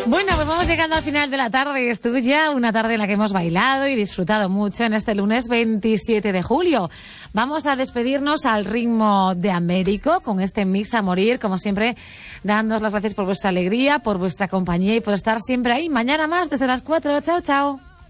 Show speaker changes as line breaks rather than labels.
Bueno, pues vamos llegando al final de la tarde. Es tuya, una tarde en la que hemos bailado y disfrutado mucho en este lunes 27 de julio. Vamos a despedirnos al ritmo de Américo con este mix a morir, como siempre, dándoos las gracias por vuestra alegría, por vuestra compañía y por estar siempre ahí. Mañana más desde las 4. Chao, chao.